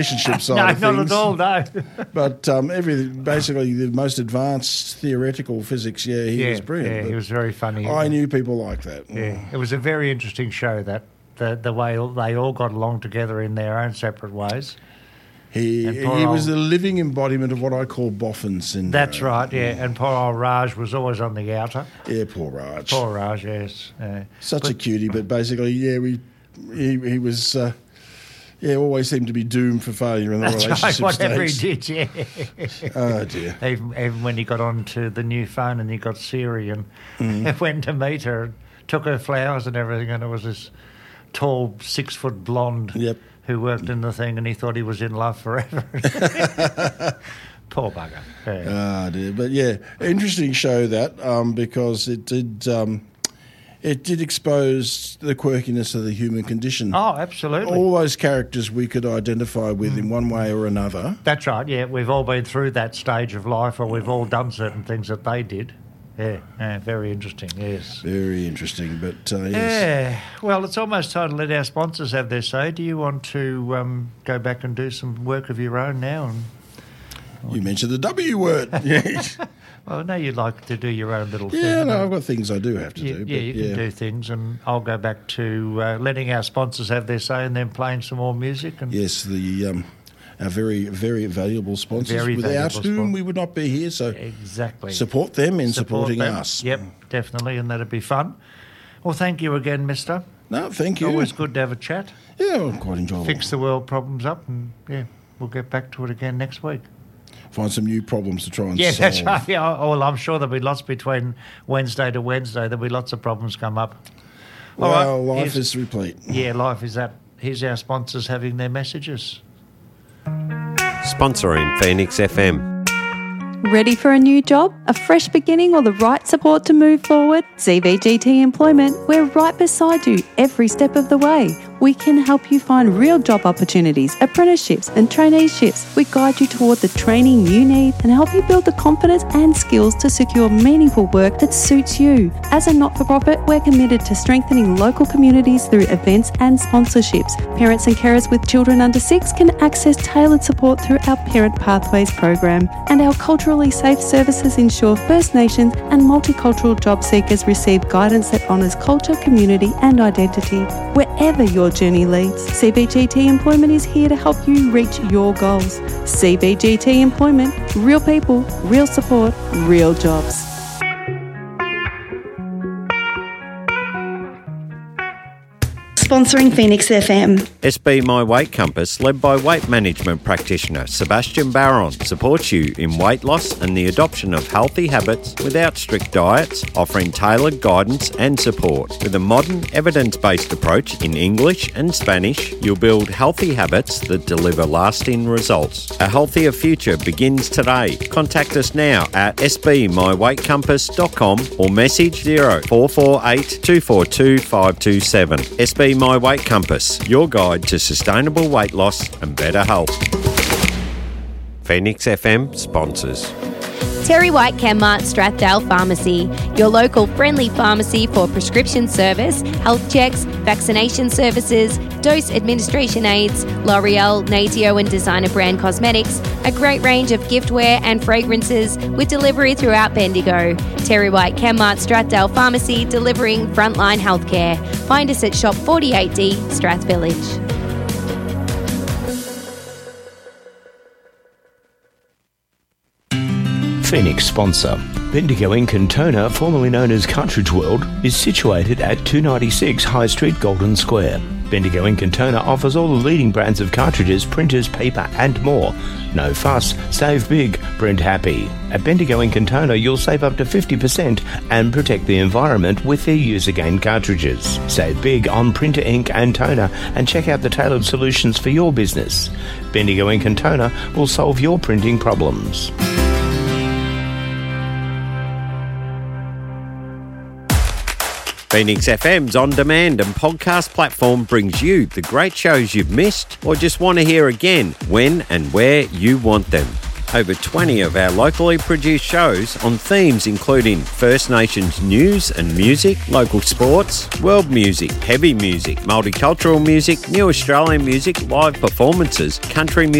relationship side No, of things. not at all, no. But everything, basically the most advanced theoretical physics, he was brilliant. Yeah, he was very funny. I knew people like that. Yeah, it was a very interesting show, that the way they all got along together in their own separate ways. He was the living embodiment of what I call Boffin syndrome. That's right, yeah. And poor old Raj was always on the outer. Yeah, poor Raj. Poor Raj, yes. Such a cutie, but basically, he was... always seemed to be doomed for failure in the relationship right, whatever stage. he did, yeah. Oh, dear. Even when he got onto the new phone and he got Siri and went to meet her and took her flowers and everything, and it was this tall 6-foot blonde who worked in the thing, and he thought he was in love forever. Poor bugger. Yeah. Oh, dear. But, interesting show that because it did... It did expose the quirkiness of the human condition. Oh, absolutely. All those characters we could identify with in one way or another. That's right, yeah. We've all been through that stage of life, or we've all done certain things that they did. Yeah, very interesting, yes. Very interesting, but yes. Yeah, well, it's almost time to let our sponsors have their say. Do you want to go back and do some work of your own now? You mentioned the W word. Yes. Well, I know you'd like to do your own little thing. Yeah, no, I've got things I do have to do. Yeah, you can do things, and I'll go back to letting our sponsors have their say and then playing some more music. And yes, our very, very valuable sponsors, without whom we would not be here. So exactly, support them in supporting us. Yep, definitely, and that'd be fun. Well, thank you again, mister. No, thank you. Always good to have a chat. Yeah, quite enjoyable. Fix the world problems up, and we'll get back to it again next week. Find some new problems to try and solve. Yeah, that's right. Yeah, well, I'm sure there'll be lots between Wednesday to Wednesday. There'll be lots of problems come up. Well, life is replete. Yeah, life is that. Here's our sponsors having their messages. Sponsoring Phoenix FM. Ready for a new job, a fresh beginning, or the right support to move forward? CVGT Employment, we're right beside you every step of the way. We can help you find real job opportunities, apprenticeships and traineeships. We guide you toward the training you need and help you build the confidence and skills to secure meaningful work that suits you. As a not-for-profit, we're committed to strengthening local communities through events and sponsorships. Parents and carers with children under 6 can access tailored support through our Parent Pathways program, and our culturally safe services ensure First Nations and multicultural job seekers receive guidance that honours culture, community and identity. Wherever your journey leads, CVGT Employment is here to help you reach your goals. CVGT Employment, real people, real support, real jobs. Sponsoring Phoenix FM. SB My Weight Compass, led by weight management practitioner Sebastian Barron, supports you in weight loss and the adoption of healthy habits without strict diets, offering tailored guidance and support. With a modern, evidence-based approach in English and Spanish, you'll build healthy habits that deliver lasting results. A healthier future begins today. Contact us now at sbmyweightcompass.com or message 0448 242 527. SB My Weight Compass, your guide to sustainable weight loss and better health. Phoenix FM sponsors. Terry White Chemmart Strathdale Pharmacy, your local friendly pharmacy for prescription service, health checks, vaccination services, dose administration aids, L'Oreal, Natio and designer brand cosmetics, a great range of giftware and fragrances with delivery throughout Bendigo. Terry White Chemmart Strathdale Pharmacy, delivering frontline healthcare. Find us at Shop 48D, Strath Village. Phoenix sponsor. Bendigo in Cantona, formerly known as Cartridge World, is situated at 296 High Street, Golden Square. Bendigo in Cantona offers all the leading brands of cartridges, printers, paper and more. No fuss, save big, print happy. At Bendigo in Cantona, you'll save up to 50% and protect the environment with their use-again cartridges. Save big on printer ink and toner and check out the tailored solutions for your business. Bendigo in Cantona will solve your printing problems. Phoenix FM's on-demand and podcast platform brings you the great shows you've missed or just want to hear again when and where you want them. over 20 of our locally produced shows on themes including First Nations news and music, local sports, world music, heavy music, multicultural music, new Australian music, live performances, country music,